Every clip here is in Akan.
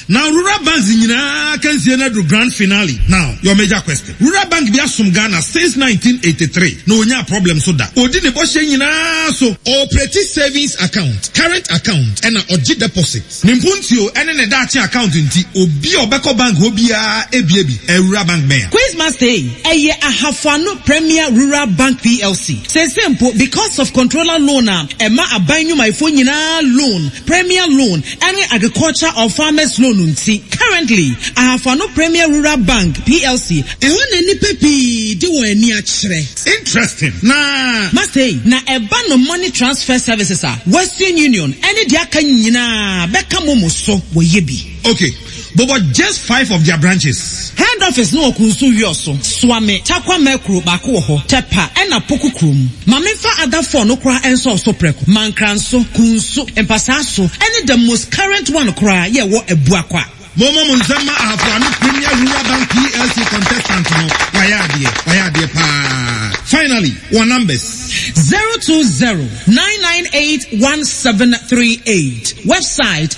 Now rural banks nyina can see another grand finale. Now your major question. Rural bank be asum Ghana since 1983. No nya problem so that. Odi ne boshe nyina so operating savings account, current account and oji deposits. Nimpuntio ene ne dachi account nti obi obeko bank obia ebiebi e rural bank me. Quiz master eye ahafano Premier Rural Bank PLC. Say simple because of controller loan ema abanyu my phone nyina loan, Premier loan and agriculture or farmers loan nti. Currently ahafano Premier Rural Bank PLC ehon eni pepi di wo ani akere. Interesting. Na master na eba no money transfer services Western Union ene dia kan nyina beka momo so wo yebi. Okay. But just 5 of their branches. Head office no kunsu yoso. Swame, Takwa Mekru bako ho, Tepa, and a poku krum. Mamifa other four no cry and so preko. Mankranso, kunsu, and pasaso, and the most current one cry, yeah, what a buakwa. Momo Munzama Afro Premier Rural Bank PLC contestant no. Wayadie pa. Finally, one numbers. 020-998-1738. Website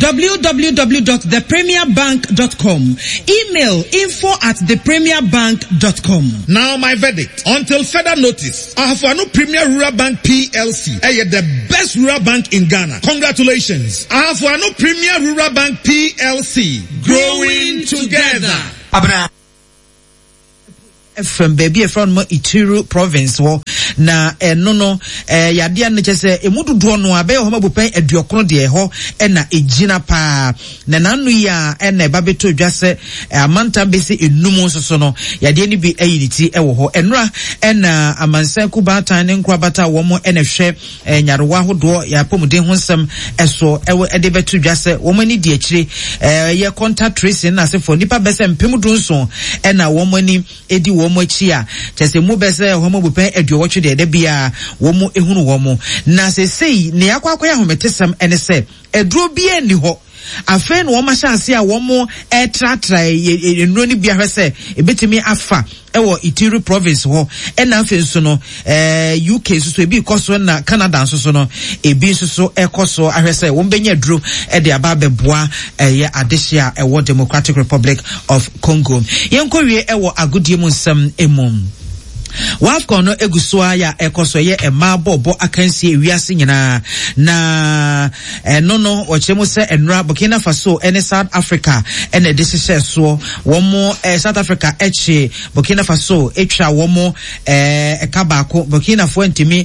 www.thepremierbank.com. Email info@thepremierbank.com. Now my verdict. Until further notice, Ahafano Premier Rural Bank PLC, the best rural bank in Ghana. Congratulations. Ahafano Premier Rural Bank PLC, growing together. Abra. From baby from Ituru province wo na no yade na chese emudu do no abe ho mabupen aduokron de ho na ejina pa na nanu ya na eba beto dwase amanta besi enum so no yade ni bi ayiniti ewo ho enra na amansan kubatan ne nkrabata wo mo na hwe nyarewa hodo ya pomuden ho nsem eso ewo ede beto dwase wo mani di akire ye contact tracing na se for nipa bese mpemdu nso na wo mani edi wo mo chia chese mu bese ho mo bupen aduocho de bia wo mo ehunu wo mo na se sei ne akwa ya hometesam ene se eduro bia ni ho afen wo ma chance a wo mo etratra enuro ni bia hwese ebetimi afa ewo Itiri province ho ena afen so no UK so ebi koso na Canada so no ebi so ekoso ahwese wo mbenya duro e de aba beboa ye adehia ewo Democratic Republic of Congo yenkowie ewo agodie mu nsam emum Wafco no egusua ya ekoso ye ema bobo akansi ewiase nyina na no ochemu se enra Burkina Faso ene South Africa ene desise so womo South Africa eche Burkina Faso etwa womo ekabako Burkina Faso ntimi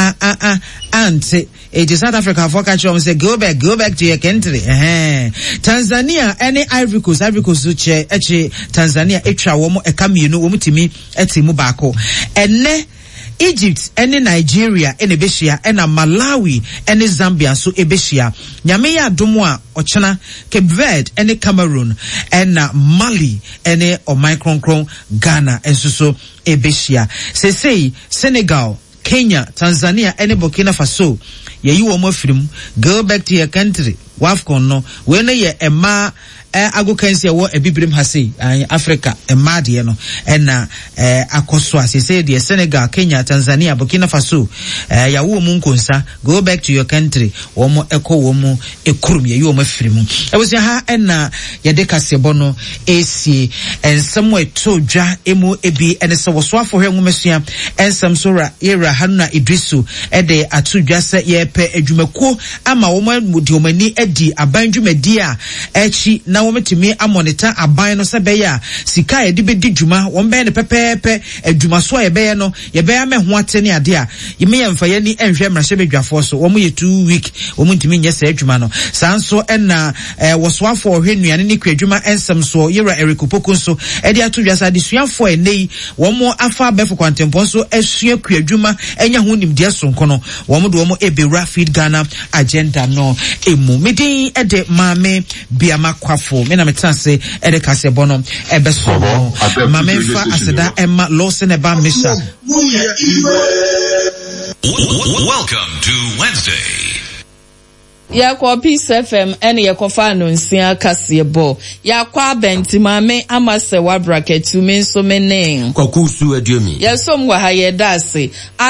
ante South Africa for catch say go back to your country. Tanzania ene Ivory Coast che eche Tanzania etwa womo ekamienu womo timi etimu bako ene Egypt ene Nigeria ene Beshia ena Malawi ene Zambia so ebeshia nyame ya adomo a ochena Cape Verde ene Cameroon ena Mali ene Omicron Ghana enso ebeshia sesei Senegal Kenya Tanzania ene Burkina Faso yeyi wo mafirim go back to your country wafcon no we no ye ema agokansi wo ebibrim hase Africa emade no na akoso asese de Senegal Kenya Tanzania Burkina Faso ya wo mu nkonsa go back to your country wo mo eko wo mu ekurum ye wo mafirim ewusia ha na ye de kasebo no esi ensem eto dwa emu ebi ene se wo so afo hwe nwumesua ensem sora yera Haruna Idrisu de atudwa se ye pe adwumakuo ama wo mudi omani edi abandwumadi a echi na wometimi amonita aban no sebeya sika ye de bedi dwuma wo mbe ne pepepe adwuma so ye be no ye be ame ho atene ade a yeme ye mfa ye ni enhwe mrahye bedwafo so wo mo ye 2 week wo mutimi nye se adwuma no sanso na wosoafo ohwe nuane ni kwadwuma ensem so yera erikopoko so e de atudwa sa de suafo enei wo mo afa befo kwantempo so asua kwadwuma enya ho nimdia sonko no wo mo de wo mo ebewra feed Ghana agenda no emu medin ede mame biama kwafo me na metanse ede kasebo no ebeso no mame fa aseda emma Lawson eba misha. Welcome to Wednesday. ya kwa Peace FM ene ya kwa fano nsia kase bo ya kwa benti mame amase wa bracket mi so mene kwa kusu adiomi ya so mwa haye dase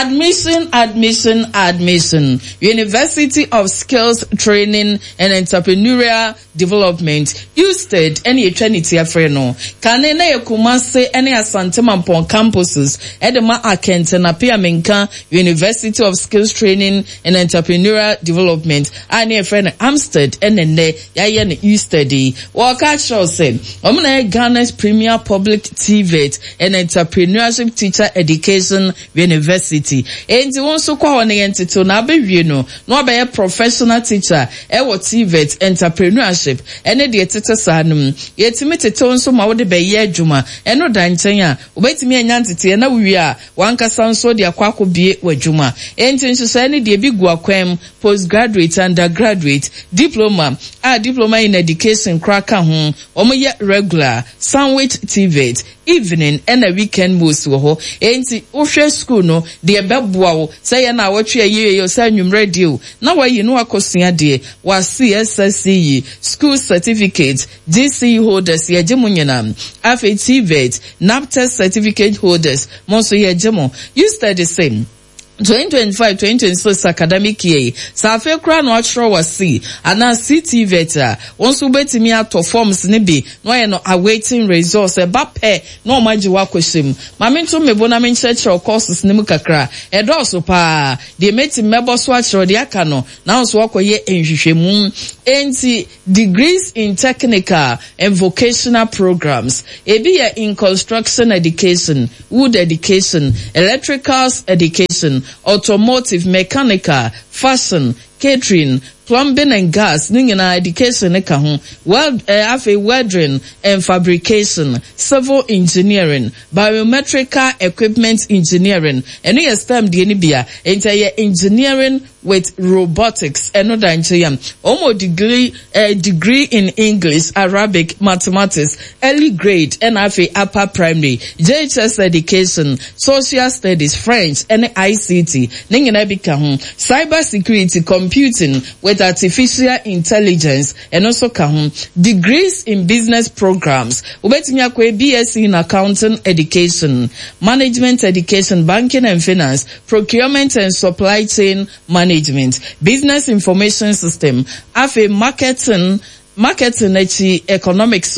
admission University of Skills Training and Entrepreneurial Development USTED ene etwanity afreno kane na yekumase ene Asante Mampong campuses edema akente na pia menka University of Skills Training and Entrepreneurial Development ane a friend Amstead ene ya ne USTED waka show say omna Ghana's premier public TVET and entrepreneurship teacher education university enti wonso kwa wona yentito na abewie no be professional teacher ewo TVET entrepreneurship ene de tete sanum yetimi tete wonso ma wo de be ye adwuma eno danchen a obetimi anya ntete na wi a wankasa nso de akwako bie wadwuma enti nso ene de bi gu akwam postgraduate undergraduate diploma in education kraka ho omoye regular sandwich TVET evening and a weekend most wo enti ohwe school no de beboa wo say na wotwe ye yo say nwum radio na wa yi no akosua de wa CSSCE school certificate GC holders ye gemo nyina afa TVET NAPTES certificate holders monso ye gemo you study same 2025-2026 academic year safe kra no atro wasi ana CTVET onso betimi ato forms ne bi no ye no awaiting results e ba pe no maji wa kwesem mamento mebo na menchechero courses ne mu kakra e do so pa de meti mebo so atro de aka no na onso wakoye enhwehwemu enti degrees in technical and vocational programs ebi in construction education, wood education, electricals education, automotive, mechanical, fashion, catering, plumbing and gas, ningina education eka ho, welding and fabrication, civil engineering, biometrical equipment engineering, and no STEM di enibia, entire engineering with robotics, another engineer, almost degree in English, Arabic, mathematics, early grade, and upper primary, JHS education, social studies, French, and ICT, ningina bika ho, cyber security, computing with artificial intelligence and also degrees in business programs ubetimi akwa BSc in accounting education, management education, banking and finance, procurement and supply chain management, business information system, afa marketing economics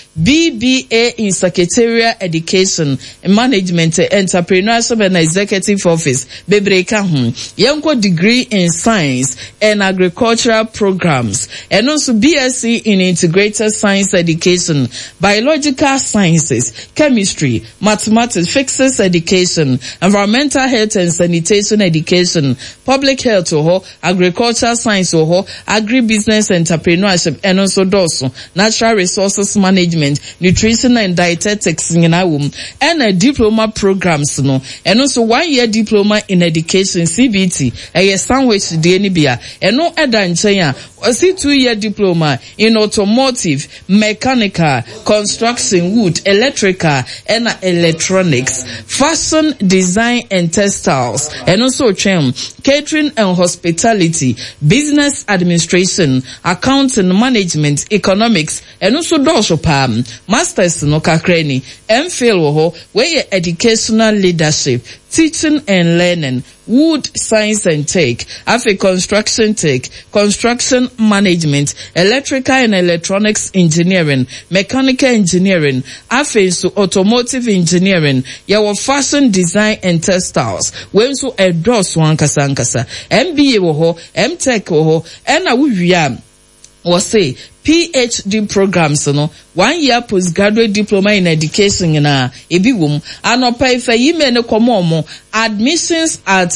BBA in secretarial education, management, entrepreneurship and executive office bebreka yenko degree in science and agricultural programs and also BSc in integrated science education, biological sciences, chemistry, mathematics, physics education, environmental health and sanitation education, public health agricultural science agribusiness entrepreneurship and also doso natural resources management, nutrition and dietetics and a diploma programs no and also 1 year diploma in education CBT a sandwich de enibia and no edanchenya or 2 year diploma in automotive, mechanical, construction, wood, electrical and electronics, fashion design and textiles and also catering and hospitality, business administration, accounting, management, economics and also doso pam masters no kakreni MPhil where educational leadership, teaching and learning, wood science and tech, afe construction tech, construction management, electrical and electronics engineering, mechanical engineering, afe so automotive engineering, yawo fashion design and textiles, when so endorse wankasa nkasa, MBA MTech ena wuwia was say PhD programs no 1 year postgraduate diploma in education na ebiwom anopa ife yime ne komo admissions at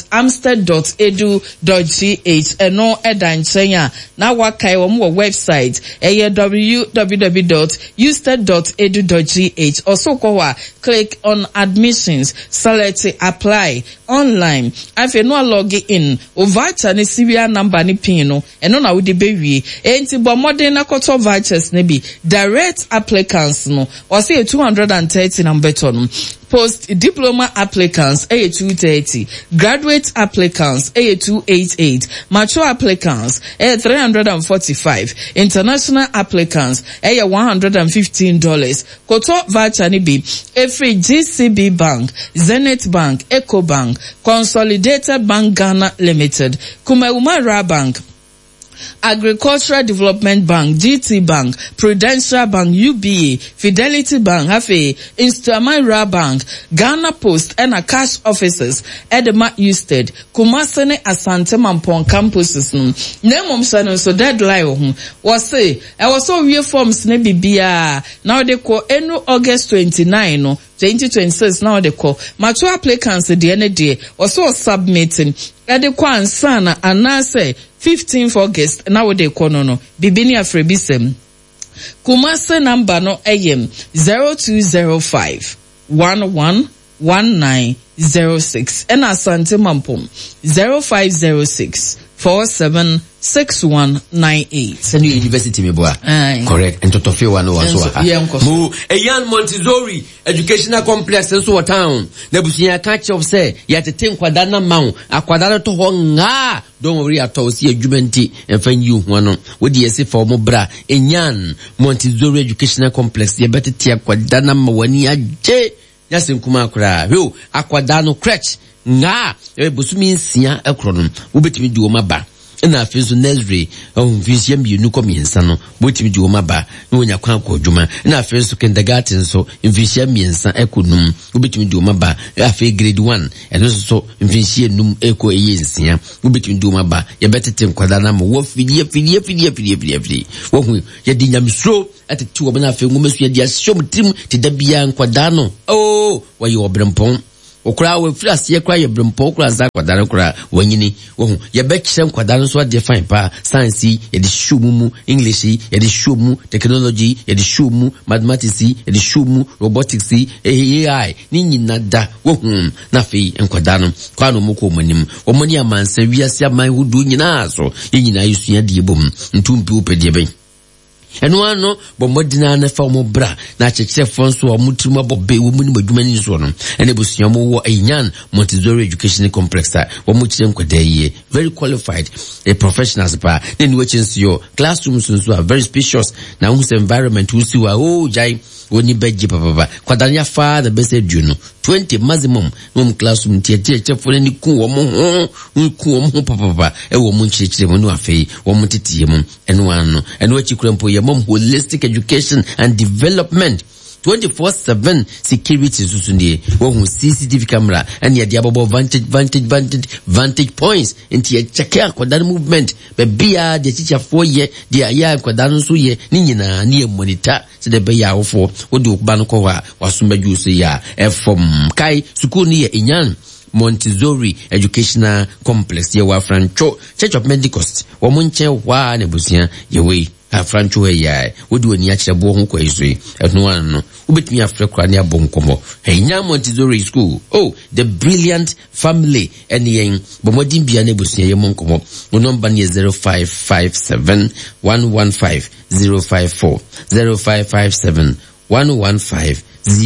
amstead.edu.gh eno edanchenya na wakai wo website www.usted.edu.gh also kwa click on admissions, select apply online afi no log in over ne serial number ni pin no eno na wo de bewie enti bo modern na koto vouchers ne bi direct applicants no was say 230 number ton. Post diploma applicants a 230, graduate applicants a 288, mature applicants a 345, international applicants a $115. Koto voucher ni bi every GCB Bank, Zenith Bank, Eco Bank, Consolidated Bank Ghana Limited, Kumauma Bank, Agricultural Development Bank, GT Bank, Prudential Bank, UBA, Fidelity Bank, Hafe, Instamira Bank, Ghana Post, and a cash officers, Edema Usted, Kumasene Asante Mampon campuses. Nemom Sano so deadline was say, I was so real forms ne bibia. Now they call enu August 29 no 2026 now they call mature applicants the end day was so submitting. Ede kwa ansana anase 15th August now they call no bibini afrebisem. Kumase number no AM 0205 111906 and Asante Mampom 0506 476198. Send you university me boy. Correct. And Totofio one so. Mu Eyan Montessori Educational Complex in so town. Nebusia catch of say ya te think kwadana maun akwadana to ho nga. Don't worry at all see adwumenti and find you one with the essay for mo bra Eyan Montessori Educational Complex ye better tia kwadana mawani aje. Yasin kuma kura. Yo akwadano crutch nga busumi nsia ekronom wobetimi di oma ba na afenso nursery mfisia mbienu komiensa no wobetimi di oma ba na wonya kwan ko dwuma na afenso kindergarten so mfisia miensa ekonum wobetimi di oma ba afi grade 1 eno so mfisia num eko eyensia wobetimi di oma ba ye betete nkwada na mo wo fidie wo hu ye di nyamsro atete wo na afi ngumesu ye di asom trim te da bia nkwada no wa ye obrempon okura we flas ye kra ye brempo okura za kwadare kra wanyini wo ye be kire kwadare so de fine pa science ye de shomu English ye de shomu technology ye de shomu mathematics ye de shomu robotics AI ni nyina da wo na fe nkwadare kwa no moko manim wo mani amansa wiase aman hudu nyina so ye nyina yusua de bom ntumpi upede ben eno ano bomodina na fa mo bra na chekche fonso o mutruma bobbe wo muni madwumani so no ene busuya mo wo Eyan Montessori Educational Complex wo mu chire nkwadeye very qualified professionals pa then we change your classrooms so are very spacious na whose environment who see wa jai woni beji papa kwadanya fa the best eduno 20 maximum no classroom tie for ni ku wo mo papa e wo mu chire mo no afei wo mu titiye mo eno ano eno achikurempo ye mom holistic education and development 24/7 security susundie wo hu CCTV camera and ye dia bobo vantage points into ye check akwadan movement be bia de teacher for ye dia ya akwadan so ye ni nyina ni monitor se de be ya wofo wo de okuba no ko wa wasumba so ya from kai school ni ye Eyan Montessori Educational Complex ye wa Francho Church of Pentecost wo munche wa ne busia ye we Francho ya wodi woni a kirebo ho kwa isoi eno ano ubetimi afre kwa ne abonkomo Eyan Montessori School the brilliant family ene bomodin bia ne busia ye monkomo no number ne 0557 115 054 0557 115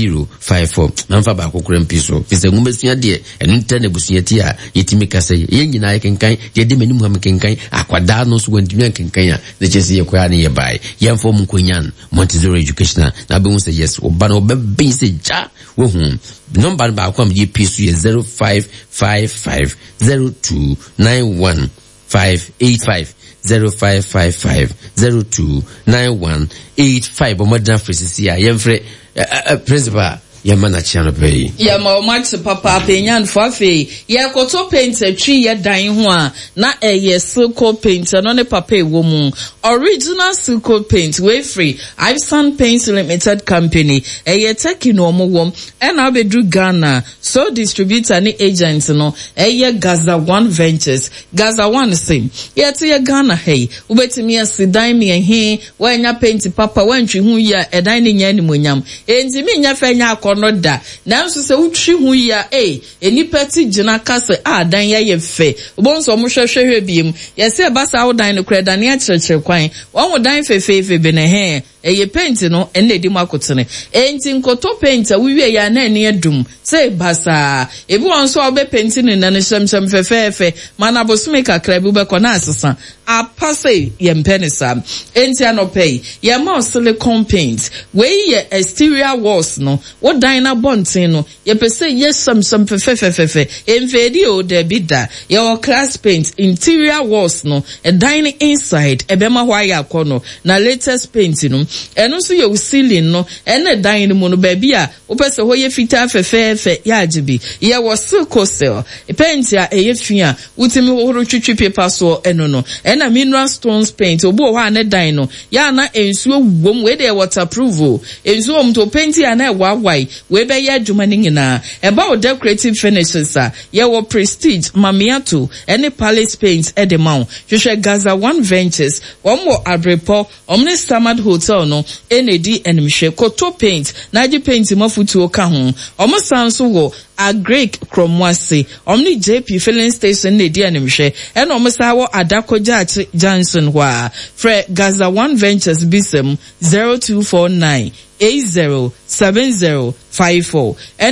054 namfa ba kokore mpiso fise ngumbesua de enu ntane busua ti a yetimi kase ye nyina ye kenkan de de mani muhammad kenkan akwada no so wantimi kenkan a de chese ye kwa ne ye bai ye mfo mu Eyan Montessori Educational na be hu say yes oba no be bin say ja wo hu number ba kwa ye piso ye 0555 0291 585 0555 029185 bomodna frisisia yemfre principal Yamana chano pay. Yama match papa Eyan fafe. Ya koto paint tree ya dying one. Na silco paint no ne papa woman. Original silco paint way free. Ivsan Paints Limited Company. Taki no mo and I be drew Ghana. So distributor ni agents no. Gaza One Ventures. Gaza One same. Yet ya Ghana hey. Ubeti mi sidai mi he. When ya paint papa when hu ya edine nyani munyam. Enti mi nya fe nya kono da nanso se wutwi hu ya enipa ti gina kase dan ye fe obonso mo hwehwe biem yese basa wodan no kra dan ya kyerkyere kwan won wodan fefefe be ne eye paint no ene di makotene enti nkoto paint wiwe ya na ene adum say basa ebi won so obe paint ni na ne hyemhyem fefefe mana bosume kakra bi be kona asesa apase ye mpenisa enti anopay ye ma silicone paint we ye exterior walls no wodan na bonten no ye pese ye some fefefe emfedi o de bida ye class paint interior walls no a dining inside ebema hwa ya kono na latest paint no eno so ye ceiling no ene dining mu no ba bia wo pese ho ye fita fefefe ya ajibi ye wo silk paint ya eye fia wutimi horo twitwi paper so eno no ena mineral stones paint obo ho ane dan no ya na ensuo wom we de waterproof ensuo mto paint ya na wawai we be ya adwuma ni nyina eba o decorative finishes ye wo prestige mamiato ene palace paint edemau hwehwe Gaza One Ventures omo abrepo omne Samad Hotel no enedi enimhwe koto paint naji paint mafutu oka ho omo sanso wo a Greek Kromwase omni JP filling station nedi enimhwe ena omo sawo Adakoja Johnson wa Fre Gaza One Ventures bisem 0249 807054 and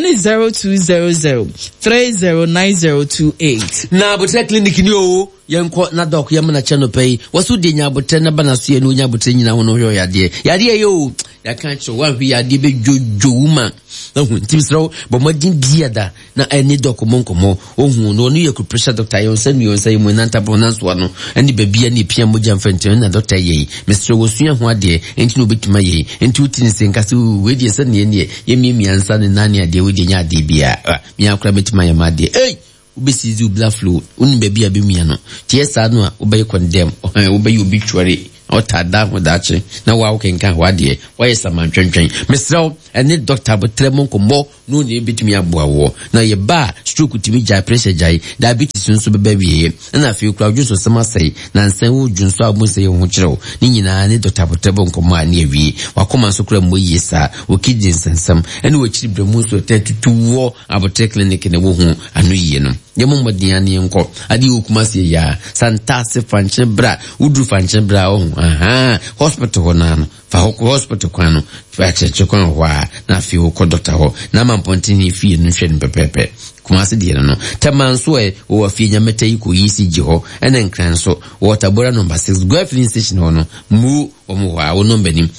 0200309028. Na abotre clinic ni o yenko na doc yamna channel pay wasu de nya abotre na bana so ye no nya abotre nyina ho no hyo yade yo ya kan cho wan hwi yade be jojouma na hu timsro bo modin biada na any doc monkomo ohun no no ye ku pressure doctor yon say mu nanta bonanso no ani ba bia ni pia moja mfente na doctor ye mr wosua ho ade enti no betima ye enti utini senkase we de se ne ye mi ansa ne nani ade we de nya ade bia mi akura betima ye ma de ubesizi ubla flow unimbe bia be mia no tie sa no a ubey condemn ubey obituary otada hodache na wa ukenka wade wa yesamantwentwen mesrew ene doctor botremon komo no ne bitumi aboa wo na ye ba stroke timi jai pressure jai diabetes nso beba wie na afi kura dwuso sama sei na nsan wo dwunso abonse ye ho kyerɛw ni nyina ne doctor botremon komo ani awie wakoma so kura mo yesa wo kidney nsensam ene wo kyiri bremu so tetuwo abotre clinic ne wo ho anu yie no yemo modin ani enko adi okumase ya santase fanche bra udu fanche bra o hospital honano fa hospital kwano fa chekwan hwa na fi ko doctor ho na mampontini fi no hwe pepepe kumase die no tamanso wo fi nyameta yi ko yisi ji ho ene nkran so waterbora number 6 go filling station ho no mu omo hwa wo number nim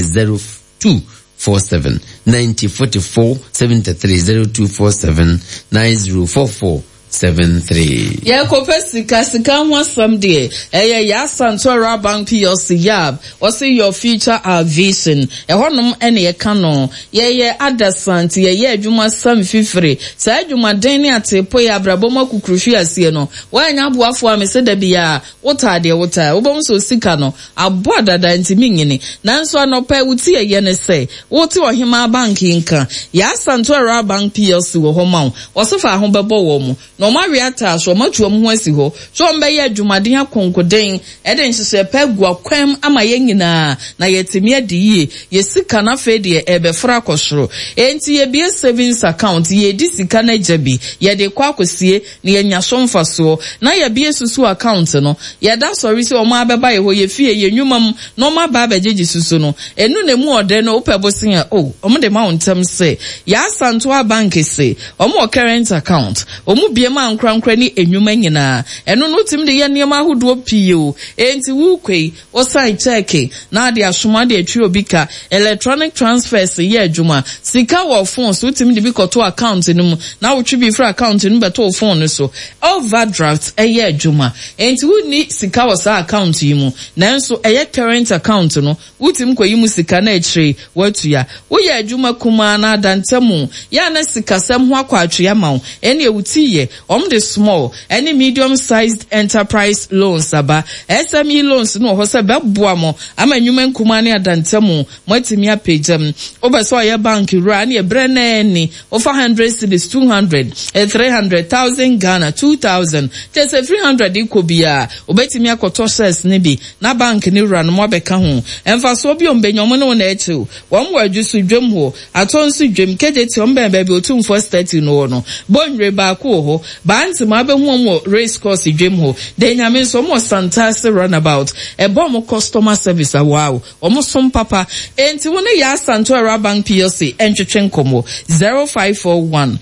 0247 9044 73 0247 9044 73. Yeah, sika one someday. Ya Santora Bank PLC Yab. What's your future vision? Honum any a canon. Yeah, other sant. Yeah, Juma Sam Fifre. Say Juma Deni at Poya Braboma Kukrufia Sieno. Why Nabu for me said Bia? What are they? What are Obonso Sikano? A border than Timini. Nanso no pay would see a yen say. What to him a banking can? Ya Santora Bank PLC wo home. Was of a home babo. No Mariata so much wasi ho so mbe adwumaden akonkoden eden hye pegwa kwam ama yengina na yetimi adiye yesika na fe de ebefra akosoro enti ye bie savings account ye di sika na jabi ye de kwa akosie na ye nya so mfaso na ye bie susu account no ye da sorry se o ma beba ye ho ye fie ye nwumam no ma ba bejeji susu no enu na mu ode no opebosin a o mo de ma ontem se ya Santoa Bank se o mo current account o mu bie ma nkrankra ni enwuma nyina eno no tim de ye niam ahodo pio enti wukwei o sign check na de asoma de atwi obika electronic transfers ye adwuma sika wo phone so tim de bi koto account ni na wo twi bi fra account ni beto phone so overdraft ye adwuma enti wu ni sika wo sa account yi mu nanso ye current account no wutim koyi mu sika na echire watu ya wo ye adwuma kuma na dantemu ya na sika sam ho akwatwe ya mawo ene ewuti ye the small any medium sized enterprise loans aba SME loans no ho se beboa mo ama nwuma nkuma ne adantemu mwatimi apejam obeso ya bank ra ne brene ni over 100 cities 200 300,000 Ghana 2,000 just 300 ikobia obetimi akoto shares ne bi na bank ni ra no mobeka ho emfa so bi ombenyomo no na echi won wajusu dwem ho atonsu dwem kejeti ombe bi otumfo 30 no bonre ba ko ho banti ma be hu mo race course dwem ho de nyame so mo fantastic runabout e bom customer service wow omo som papa enti woni ya Santo Era Bank PLC entwetwe nkomo 0541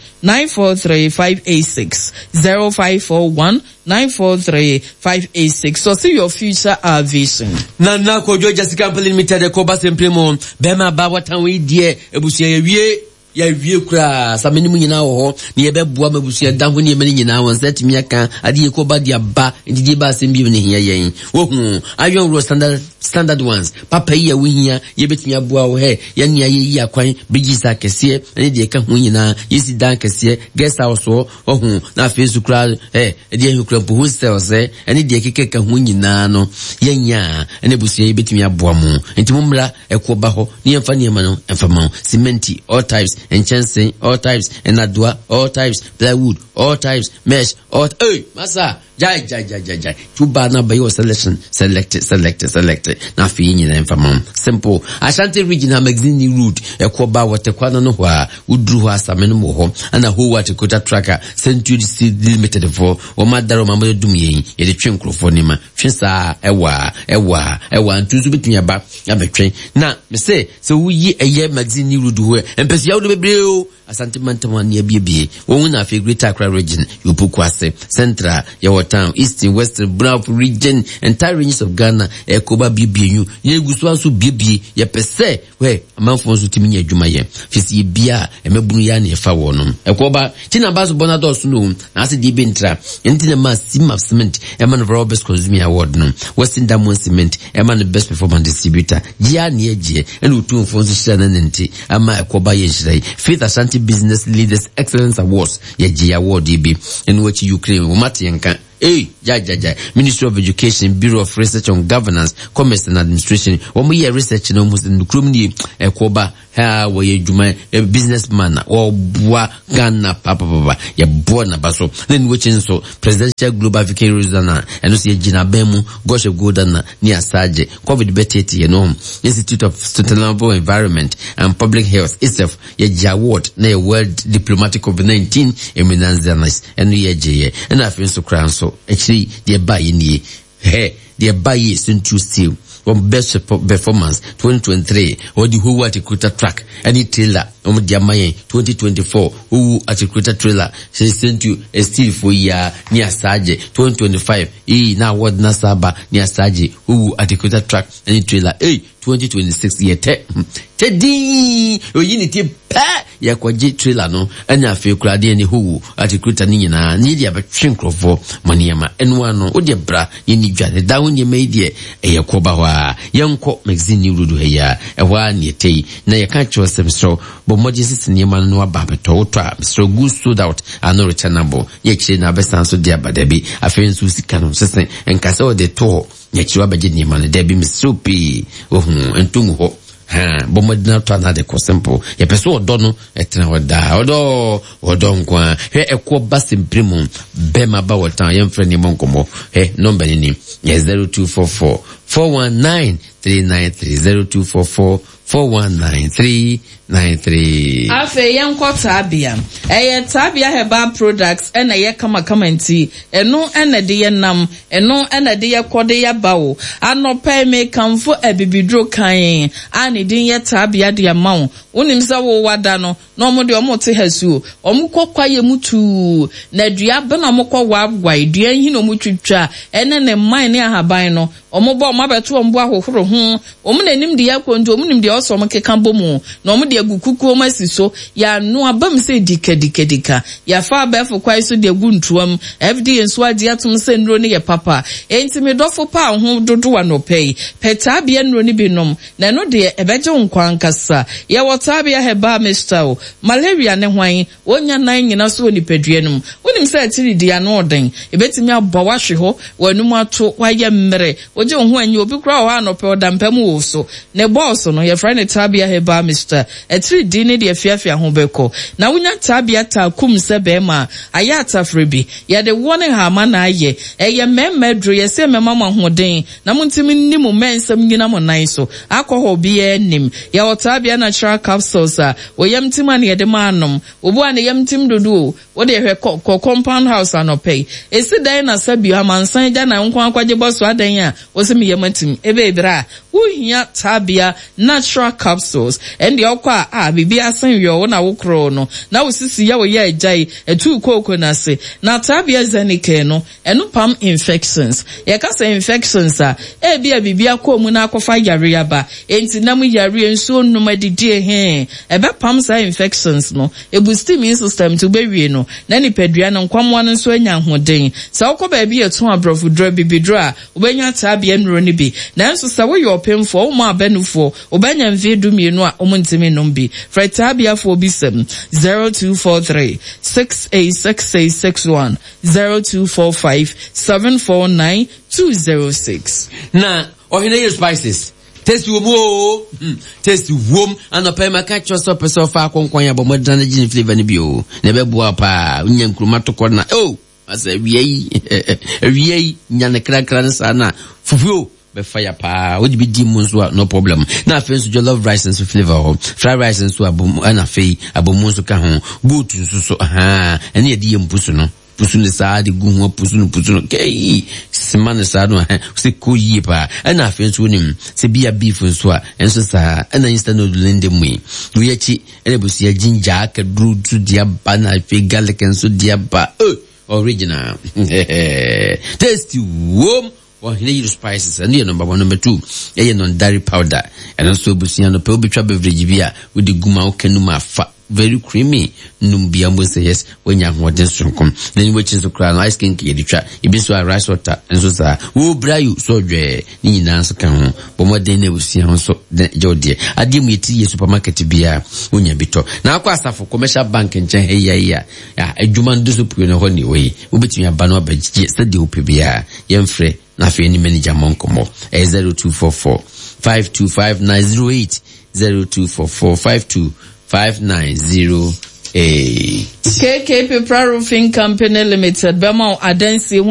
943 586 0541 943 586 so see your future vision na ko Georgia Company Limited ko ba sempremo be ma ba watan we die ebusia ya wie kura sameni munyina ho ne ye beboa mabusia da ho ne meni nyina won setimi aka ade ye ko ba dia ba ndidi ba sembi ne hia yen wo hu ayon ro standard ones papa ye wo hia ye betimi aboa wo he ye ne ye yi akwan bigisa kese ne de ka hu nyina yesi dan kese guest house wo hu na Facebook kura de ye kura po hostels ne de keke ka hu nyina no ye nya ne busia ye betimi aboa mu ntimo mra ekwo ba ho ne yemfa ne ma no emfa ma cementi all types and chancing all types and adwa all types plywood all types mesh all masa jai too bad na by your selection selected na fi nyina information simple Ashanti regional magazine route ekoba watekwana no hwa udru hwa asamene mo ho ana ho watekota tracker Century Seed Limited for o madaro mamado dumyen ye de twenkrofo nima twesa ewa ntuzu betunya ba ya betwen na me say so wuyi eye magazine route ho empesi ya bebreo Asante mantamani ya biebie wona fi Greater Accra region yopukwase Central ya town East and West Brown region entire ranges of Ghana ekoba biebie ye guso aso biebie ye pese we amanfo nso timi nya adwuma ye fisi bia emebunu ya na efa wono ekoba tina baso bonado so no na ase di bentra entina ma sim cement eman Roberts Consumer Award no Western Diamond Cement eman best performance distributor gia na eje ene otumfo nso hira na nti ama ekoba ye hira Faith Ashanti Business Leaders Excellence Awards ye gia award ibi ene wachi Ukraine wo matienka Ministry of Education, Bureau of Research on Governance, Commerce and Administration. When we research no mus in Krumni Ekoba ha we juma a businessman or bua Ghana papa ya born baso then which so Presidential Global Vicar Rosana and also Gina Bemu Goshe Godana near Saje COVID beteti Institute of Sustainable Environment and Public Health itself ye Jaward na World Diplomatic COVID-19 eminences and ye je and I feel so crown so actually they buy in ye they buy into steel from best performance 2023 or the who articulated track any trailer on the Amaye 2024 who articulated trailer she sent you a steel for year near Saje 2025 now what Nasaba near Saje who articulated track any trailer 2026 year Teddy unity pa ya kwaji trailer no anya fe kurade ni hu articulator ni nyina ni dia ba twenkrofo maniama enwa no odi bra ni dwane dawo ni media e yakoba wa yanko magazine rudu heya e wa ni tei na ya ka cho semso bo modisi ni ma no aba beto to a so good sold out ano returnable ye kire na besan so dia badabi afen su sika no sesen enkasa o de to ye kire abaje ni ma no debi misupi ohun entumu ho bomodina to another simple ye peso odono etena odo nkwa he ekwo basimprimo bema ba wotan ye mfre ni monkomo number ni 0244 419 393 0244 419-393. Afe yanko tabia. Tabia herbal products ena ye kama nti. Eno ena de ye nam. Eno ena de ye kode ya bawo. Ano pe me kamfo ebibidro kan. Ani din ye tabia de amao. Unimsa wo wada no. No mo de omo te hasu. Omo kwa ye mutu. Na dua bena mo kwa wagwa. Dua hin omo twitwa. Ene ne man ne ahaban no. Omo bo omo beto ombo ahohoro ho omu nanim de yakonto omu nim de oso keka bomu na omu de agukuku omu asiso ya no abam se dika ya fa abefo kwai so de guntuam everyday nso ade atom se nro ne ye papa enti me dofo pa ho dodo wa no pay peta bia nro ne binom na no de ebeje nkwan kasa ye wota bia heba Mr. malaria ne hwan wonya nan nyina so nipadua num wonim se atiri dia no oden ebetimi abɔ wahwe ho wanum ato waye mmere oje ho anyi obi kura ho anɔpɛ odampam wo so ne boss no ye friend tabia heba Mr. atiri di ne de afiafia ho beko na wonya tabia ta kum se be ma ayata frebi ye de wone ha ma na aye eye mmedro ye se mema ma hoden na muntimi nimu mensam nyina mo nan so akɔhɔ bi enim ye tabia natural capsules a woyam tima ne ye de manom obu an yam tim dodo wo de hwe compound house anɔpɛ esi dan na sabi amansan ja na nkwa akwaje boso adan a wo se me yamatim ebe bra wohia tabia natural capsules and the okwa bibi asan yo na wo kro no na wo sisi ya wo ye agai etu koko na se na tabia zanike no eno pam infections ye ka say infections a bibi akomu na akofa yare aba enti na mu yare nso nnuma didie ebe pam sa infections no e boost immune system to be wie no na ni padua no nkwamwa no nso anya hoden sa wo ba bi eto abrofo dro bibidro a obenya tabia nro ni bi na nso sa wo yo pemfo wo ma benufo obenya mvedu mienu a omuntimi nombi fra tabia fo bi 0243 686861 0245 749 206 na ohine spices test wo test wom anopa ma ka cho so person fa akonkwan ya bo modern gin flavor ni bio na be bua pa nya nkruma to ko na asa wiei nya ne krakra sana fufuo be fire pa wo di bi munso no problem na fe nso jollof rice and flavor fried rice nso abom na fe abom nso ka ho goat nso so ene ye di mpusu no pusu ne saa de gu ho pusu no kei simane saa no se ko yie pa na afi nso nim se bia beef nso a enso saa na instant noodle ndem mu we yachi ene busi ya ginger ka dru tu dia ba na afi garlic nso dia ba original tasty warm or hilarious spices and number 1 number 2 non dairy powder and also busi no pe obitwa beverage bia with the guma okenuma fa very creamy numbia mbo say yes when you want this from then which is the crown ice king ke ditwa ibi so rice water enso sa wo bra you so dwe ni nyina so kan ho bo modern na busia ho so jode ade mu yeti supermarket bia onya bito na akwa asafo commercial bank nchen ya adwuma ndo so pue no ho ni we obetumi aba no abagye sade ope bia yemfre na fe ni manager monkomo 0244 525908 0244 5908 KKP Roofing Company Limited Bema Adansi